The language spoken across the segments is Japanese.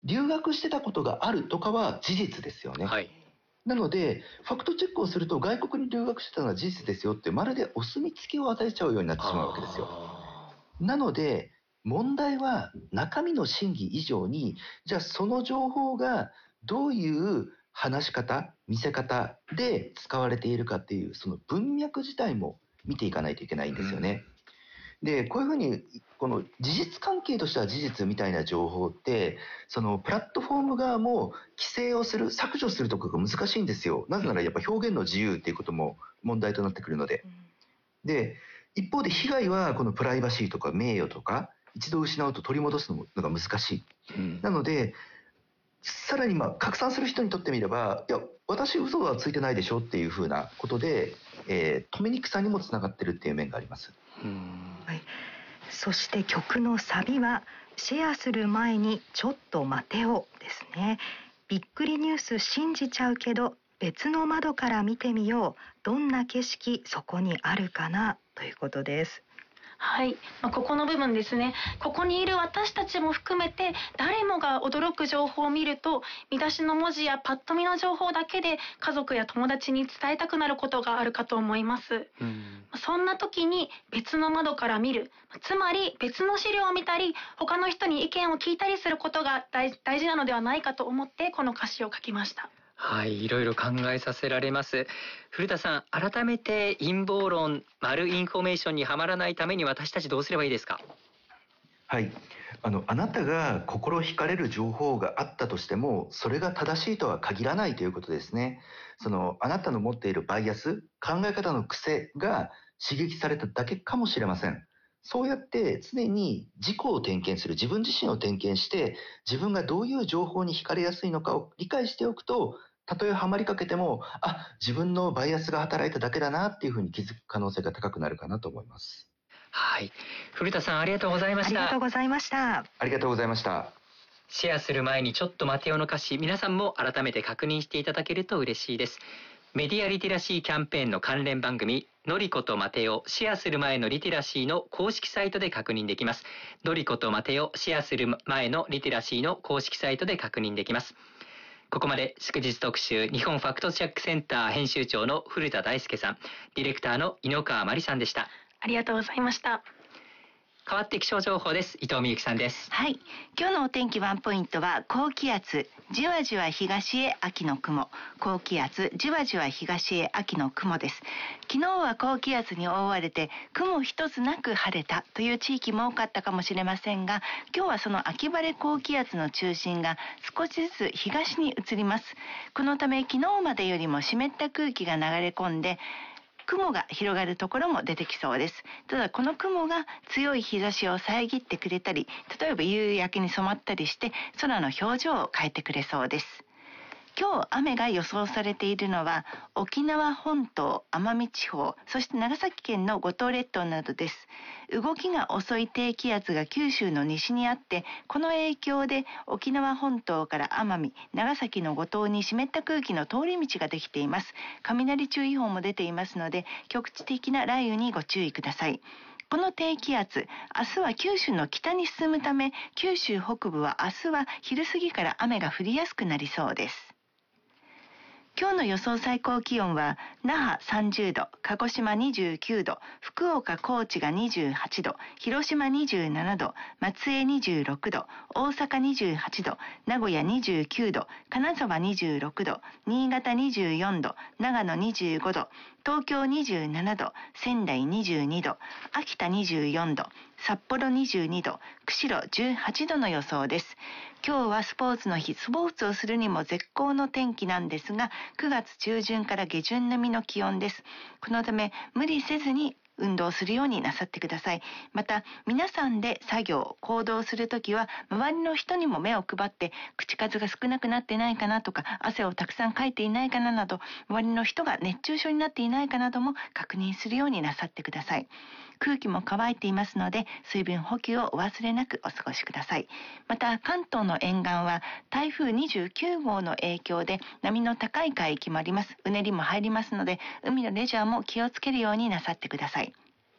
留学してたことがあるとかは事実ですよね。はい。なのでファクトチェックをすると、外国に留学してたのは事実ですよってまるでお墨付きを与えちゃうようになってしまうわけですよ。なので問題は中身の真偽以上に、じゃあその情報がどういう話し方、見せ方で使われているかっていう、その文脈自体も見ていかないといけないんですよね。で、こういうふうにこの事実関係としては事実みたいな情報って、そのプラットフォーム側も規制をする、削除するところが難しいんですよ。なぜならやっぱ表現の自由っていうことも問題となってくるので。で、一方で被害はこのプライバシーとか名誉とか、一度失うと取り戻すのが難しい。なので、さらに拡散する人にとってみれば、いや、私嘘はついてないでしょっていうふうなことで、止めにくさにもつながってるっていう面があります。 はい、そして曲のサビは、シェアする前にちょっと待てよですね。びっくりニュース信じちゃうけど、別の窓から見てみよう。どんな景色そこにあるかな、ということです。 はい、ここの部分ですね。ここにいる私たちも含めて誰もが驚く情報を見ると、見出しの文字やパッと見の情報だけで家族や友達に伝えたくなることがあるかと思います。そんな時に別の窓から見る、つまり別の資料を見たり、他の人に意見を聞いたりすることが大事なのではないかと思ってこの歌詞を書きました。 はい、いろいろ考えさせられます。古田さん、改めて陰謀論、マルインフォメーションにはまらないために私たちどうすればいいですか？ はい、あなたが心惹かれる情報があったとしても、それが正しいとは限らないということですね。あなたの持っているバイアス、考え方の癖が刺激されただけかもしれません。そうやって常に自己を点検する、自分自身を点検して、自分がどういう情報に惹かれやすいのかを理解しておくと、たとえハマりかけても、自分のバイアスが働いただけだなっていうふうに気づく可能性が高くなるかなと思います。 はい、古田さん、ありがとうございました。 ありがとうございました。 ありがとうございました。 シェアする前にちょっと待てよの歌詞、皆さんも改めて確認していただけると嬉しいです。メディアリテラシーキャンペーンの関連番組、のりこと待てよシェアする前のリテラシーの公式サイトで確認できます。のりこと待てよシェアする前のリテラシーの公式サイトで確認できます。ここまで祝日特集日本ファクトチェックセンター編集長の古田大輔さん、ディレクターの井ノ川真理さんでした。 ありがとうございました。 変わって気象情報です。伊藤美幸さんです。 はい、今日のお天気ワンポイントは高気圧じわじわ東へ秋の雲、高気圧じわじわ東へ秋の雲です。昨日は高気圧に覆われて雲一つなく晴れたという地域も多かったかもしれませんが、今日はその秋晴れ高気圧の中心が少しずつ東に移ります。このため昨日までよりも湿った空気が流れ込んで雲が広がるところも出てきそうです。ただこの雲が強い日差しを遮ってくれたり、例えば夕焼けに染まったりして空の表情を変えてくれそうです。今日雨が予想されているのは沖縄本島、奄美地方、そして長崎県の五島列島などです。動きが遅い低気圧が九州の西にあって、この影響で沖縄本島から奄美、長崎の五島に湿った空気の通り道ができています。雷注意報も出ていますので、局地的な雷雨にご注意ください。この低気圧、明日は九州の北に進むため、九州北部は明日は昼過ぎから雨が降りやすくなりそうです。今日の予想最高気温は那覇30度、鹿児島29度、福岡、高知が28度、広島27度、松江26度、大阪28度、名古屋29度、金沢26度、新潟24度、長野25度、東京27度、仙台22度、秋田24度、札幌22度、釧路18度の予想です。今日はスポーツの日、スポーツをするにも絶好の天気なんですが、9月中旬から下旬並みの気温です。このため無理せずに運動するようになさってください。また皆さんで作業行動するときは周りの人にも目を配って、口数が少なくなってないかなとか、汗をたくさんかいていないかななど、周りの人が熱中症になっていないかなども確認するようになさってください。空気も乾いていますので、水分補給をお忘れなくお過ごしください。また関東の沿岸は台風29号の影響で波の高い海域もあります。うねりも入りますので、海のレジャーも気をつけるようになさってください。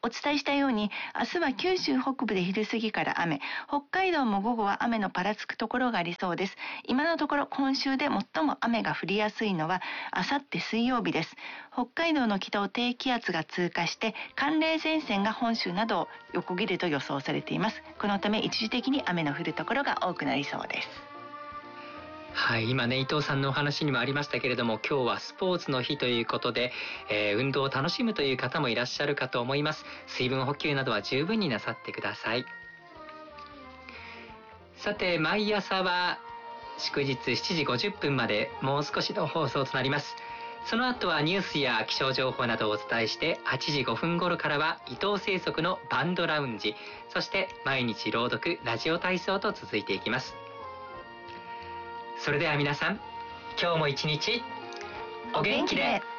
お伝えしたように明日は九州北部で昼過ぎから雨、北海道も午後は雨のぱらつくところがありそうです。今のところ今週で最も雨が降りやすいのはあさって水曜日です。北海道の北を低気圧が通過して寒冷前線が本州などを横切ると予想されています。このため一時的に雨の降るところが多くなりそうです。 はい、今ね伊藤さんのお話にもありましたけれども、今日はスポーツの日ということで、運動を楽しむという方もいらっしゃるかと思います。水分補給などは十分になさってください。さて、毎朝は祝日7時50分までもう少しの放送となります。その後はニュースや気象情報などをお伝えして、8時5分頃からは伊藤清則のバンドラウンジ、そして毎日朗読ラジオ体操と続いていきます。それでは皆さん、今日も一日お元気で。